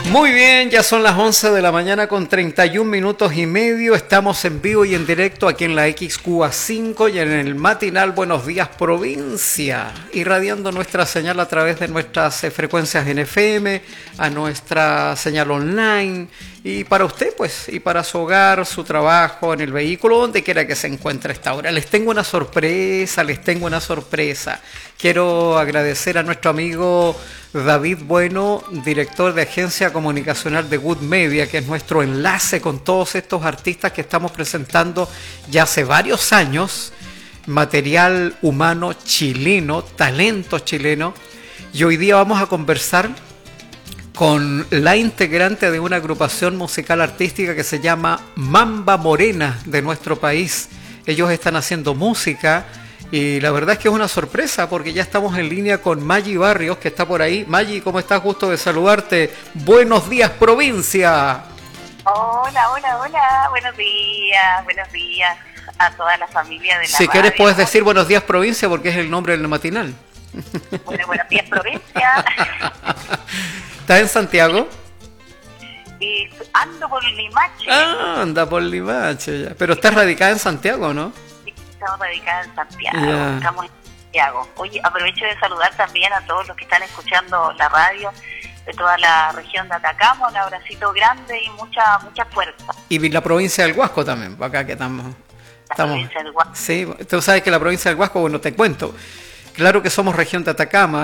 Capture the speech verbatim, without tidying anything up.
Muy bien, ya son las once de la mañana con treinta y un minutos y medio. Estamos en vivo y en directo aquí en la X Q A cinco y en el matinal Buenos Días Provincia, irradiando nuestra señal a través de nuestras eh, frecuencias en F M, a nuestra señal online, y para usted, pues, y para su hogar, su trabajo, en el vehículo, donde quiera que se encuentre a esta hora. Les tengo una sorpresa, les tengo una sorpresa. Quiero agradecer a nuestro amigo David Bueno, director de agencia comunicacional de Good Media, que es nuestro enlace con todos estos artistas que estamos presentando ya hace varios años, material humano chileno, talento chileno, y hoy día vamos a conversar con la integrante de una agrupación musical artística que se llama Mamba Morena de nuestro país. Ellos están haciendo música y la verdad es que es una sorpresa porque ya estamos en línea con Maggi Barrios, que está por ahí. Maggi, ¿cómo estás? Gusto de saludarte. Buenos días, provincia. Hola, hola, hola. Buenos días, buenos días a toda la familia de la Si radio. quieres puedes decir buenos días, provincia, porque es el nombre del matinal. Bueno, buenos días, provincia. ¿Estás en Santiago? Y ando por Limache. Ah, anda por Limache ya. Pero estás radicada en Santiago, ¿no? Estamos radicados en Santiago, Yeah. estamos en Santiago. Oye, aprovecho de saludar también a todos los que están escuchando la radio de toda la región de Atacama. Un abracito grande y mucha mucha fuerza. Y la provincia del Huasco también, acá que estamos. La estamos provincia del Huasco. Sí, tú sabes que la provincia del Huasco, bueno, te cuento. Claro que somos región de Atacama.